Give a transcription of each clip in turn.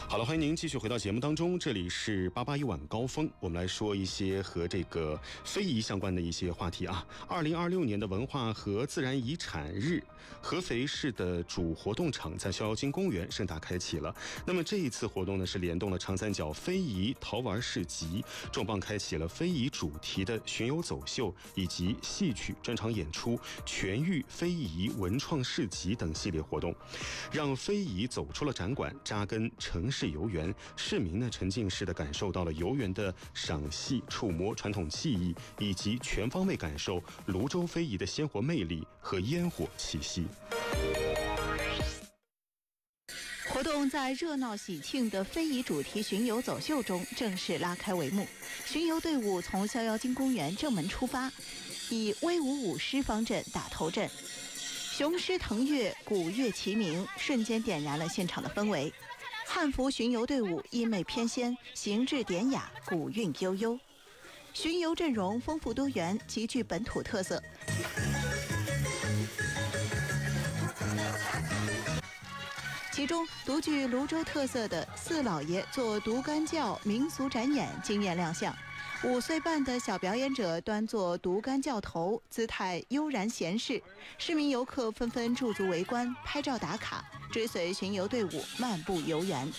好了，欢迎您继续回到节目当中，这里是881晚高峰，我们来说一些和这个非遗相关的一些话题啊。2026年的文化和自然遗产日，合肥市的主活动场在逍遥津公园盛大开启了。那么这一次活动呢，是联动了长三角非遗陶玩市集，重磅开启了非遗主题的巡游走秀以及戏曲专场演出、全域非遗文创市集等系列活动，让非遗走出了展馆，扎根城市游园，市民呢沉浸式的感受到了游园的赏析、触摸传统技艺，以及全方位感受泸州非遗的鲜活魅力和烟火气息。 活动在热闹喜庆的非遗主题巡游走秀中正式拉开帷幕。巡游队伍从逍遥津公园正门出发，以威武舞狮方阵打头阵，雄狮腾跃，鼓乐齐鸣，瞬间点燃了现场的氛围。汉服巡游队伍衣袂翩跹，形制典雅，古韵悠悠。巡游阵容丰富多元，极具本土特色。其中独具泸州特色的四老爷做独竿教民俗展演惊艳亮相，5岁半的小表演者端坐独竿教头，姿态悠然闲适，市民游客纷纷驻足围观、拍照打卡，追随巡游队伍漫步游园。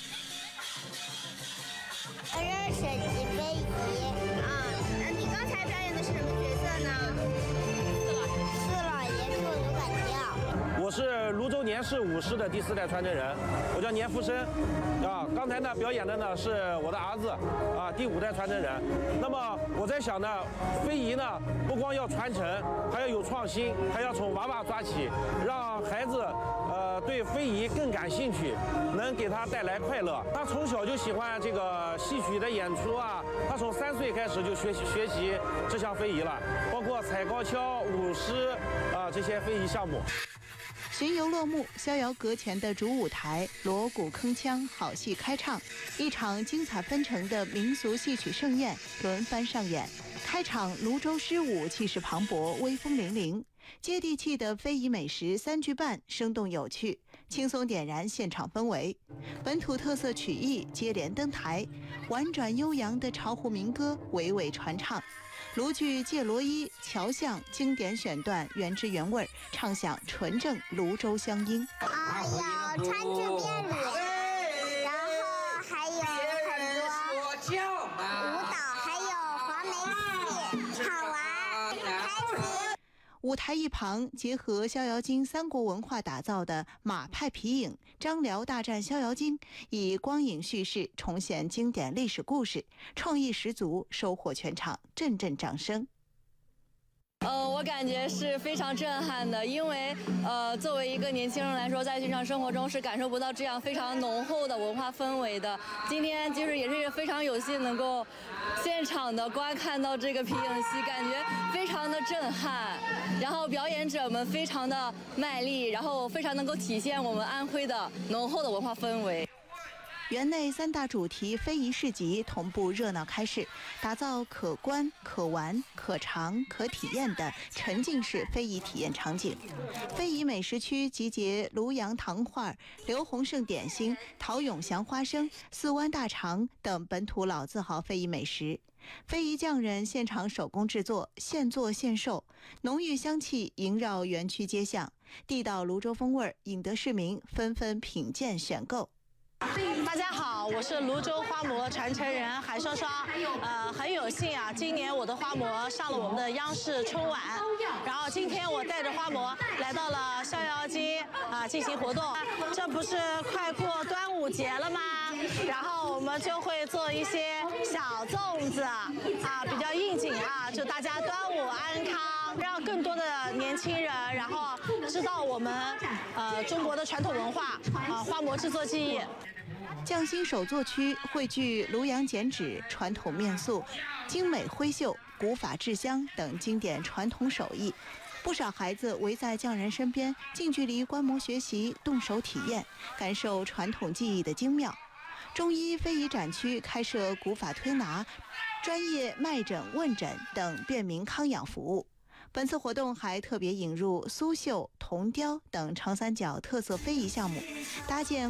我认识非遗啊，你刚才表演的是什么角色呢？四老爷做独竿教。 我是泸州年氏舞狮的第4代传承人，我叫年福生，啊，刚才呢表演的呢是我的儿子，啊，第5代传承人。那么我在想呢，非遗呢不光要传承，还要有创新，还要从娃娃抓起，让孩子对非遗更感兴趣，能给他带来快乐。他从小就喜欢这个戏曲的演出啊，他从3岁开始就学习这项非遗了，包括踩高跷、舞狮啊这些非遗项目。 巡游落幕，逍遥阁前的主舞台锣鼓铿锵，好戏开唱，一场精彩纷呈的民俗戏曲盛宴轮番上演。开场泸州狮舞气势磅礴，威风凛凛，接地气的非遗美食3句半生动有趣，轻松点燃现场氛围。本土特色曲艺接连登台，婉转悠扬的巢湖民歌娓娓传唱，卢剧借罗衣、乔巷经典选段原汁原味，唱响纯正泸州乡音。 有川剧变脸，然后还有很多舞蹈，还有黄梅戏，好玩开心。 舞台一旁结合逍遥津3国文化打造的马派皮影张辽大战逍遥津，以光影叙事重现经典历史故事，创意十足，收获全场阵阵掌声。 我感觉是非常震撼的，因为作为一个年轻人来说，在日常生活中是感受不到这样非常浓厚的文化氛围的。今天就是也是非常有幸能够现场的观看到这个皮影戏，感觉非常的震撼。然后表演者们非常的卖力，然后非常能够体现我们安徽的浓厚的文化氛围。 园内3大主题非遗市集同步热闹开市，打造可观、可玩、可尝、可体验的沉浸式非遗体验场景。非遗美食区集结庐阳糖画、刘洪胜点心、陶永祥花生、四湾大肠等本土老字号非遗美食。非遗匠人现场手工制作，现做现售，浓郁香气萦绕园区街巷，地道泸州风味引得市民纷纷品鉴选购。 大家好，我是泸州花模传承人海双双。很有幸啊，今年我的花模上了我们的央视春晚，然后今天我带着花模来到了逍遥津进行活动。这不是快过端午节了吗？然后我们就会做一些小粽子比较应景祝大家端午安康，让更多的年轻人然后知道我们中国的传统文化花模制作技艺。 匠心手作区汇聚庐阳剪纸、传统面塑、精美徽绣、古法制香等经典传统手艺。不少孩子围在匠人身边，近距离观摩学习、动手体验，感受传统技艺的精妙。中医非遗展区开设古法推拿、专业脉诊问诊等便民康养服务。本次活动还特别引入苏绣、铜雕等长三角特色非遗项目，搭建